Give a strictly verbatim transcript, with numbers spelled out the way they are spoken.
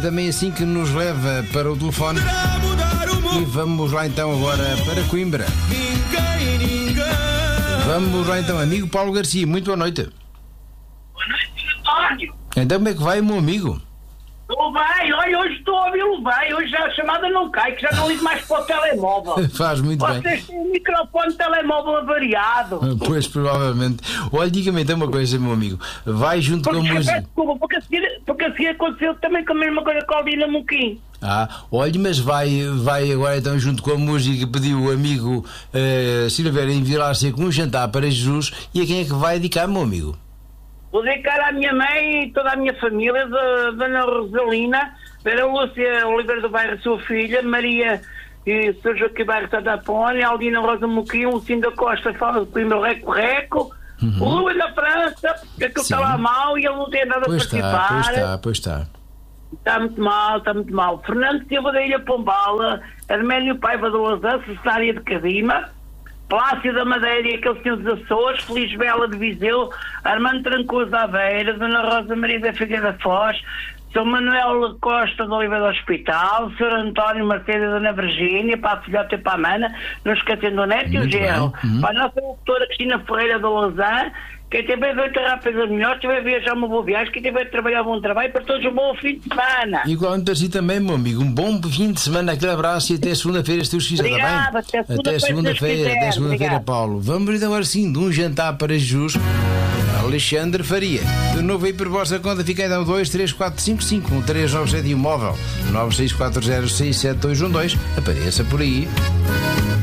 também assim que nos leva para o telefone. E vamos lá então agora para Coimbra. Vamos lá então, amigo Paulo Garcia, muito boa noite. Boa noite, António. Então como é que vai, meu amigo? Estou bem, olha, hoje estou a ouvi-lo bem, hoje já a chamada não cai, que já não ligo mais para o telemóvel. Faz muito bem. Vocês têm o microfone de telemóvel avariado. Pois, provavelmente. Olha, diga-me então uma coisa, meu amigo. Vai junto Porque, com a música. desculpa, porque a seguir, porque a seguir aconteceu também com a mesma coisa com a Aldina Moquim. Ah, olha, mas vai, vai agora então junto com a música que pediu o amigo uh, Silveira em Vilar Seco um jantar para Jesus. E a quem é que vai dedicar, meu amigo? Vou dedicar à minha mãe e toda a minha família, da Dona Rosalina, Vera Lúcia Oliveira do Bairro, sua filha, Maria e Sr. Joaquim Bairro da Pónia, Aldina Rosa Moquim, Lucinda Costa, fala de Coimbra Reco Reco, uhum. O Rui da França, porque aquilo está lá mal e ele não tem nada a participar. Pois está, pois está. Está muito mal, está muito mal. Fernando Silva da Ilha Pombala, Arménio Paiva da Lousã, Cesária de Cadima, Plácio da Madeira e aquele senhor dos Açores, Feliz Bela de Viseu, Armando Trancoso da Aveira, Dona Rosa Maria da Figueira da Foz, São Manuel Costa do Oliveira do Hospital, senhor António Mercedes da Dona Virgínia, para a filhota e para a mana, não esquecendo o Neto e o Gel, uhum. Para a nossa doutora Cristina Ferreira da Lausanne, quem tiver a enterrar coisas melhores, quem tiver a viajar uma boa viagem, quem tiver a trabalhar um bom trabalho, para todos um bom fim de semana. Igualmente assim também, meu amigo, um bom fim de semana, aquele abraço e até segunda-feira, se Deus quiser, está bem? Até segunda-feira, até segunda-feira, até segunda-feira, Paulo. Vamos então agora sim de um jantar para Jesus. Alexandre Faria. De novo aí por vossa conta, fica então dois três quatro cinco cinco um três nove sete e um móvel nove seis quatro zero seis sete dois um dois. Apareça por aí.